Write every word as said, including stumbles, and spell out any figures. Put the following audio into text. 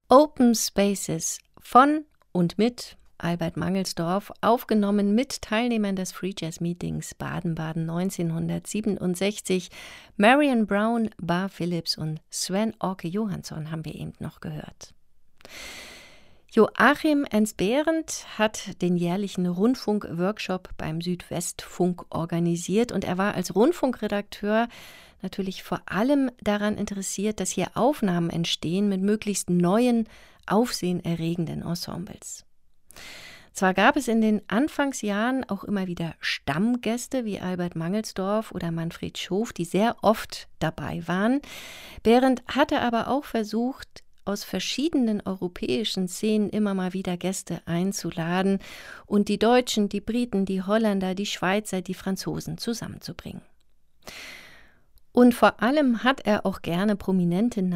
Open Spaces von und mit Albert Mangelsdorff, aufgenommen mit Teilnehmern des Free Jazz Meetings Baden-Baden neunzehnhundertsiebenundsechzig. Marion Brown, Bar Phillips und Sven Orke Johansson haben wir eben noch gehört. Joachim Ensberend hat den jährlichen Rundfunk-Workshop beim Südwestfunk organisiert und er war als Rundfunkredakteur natürlich vor allem daran interessiert, dass hier Aufnahmen entstehen mit möglichst neuen, aufsehenerregenden Ensembles. Zwar gab es in den Anfangsjahren auch immer wieder Stammgäste wie Albert Mangelsdorff oder Manfred Schof, die sehr oft dabei waren. Behrendt hatte aber auch versucht, aus verschiedenen europäischen Szenen immer mal wieder Gäste einzuladen und die Deutschen, die Briten, die Holländer, die Schweizer, die Franzosen zusammenzubringen. Und vor allem hat er auch gerne prominente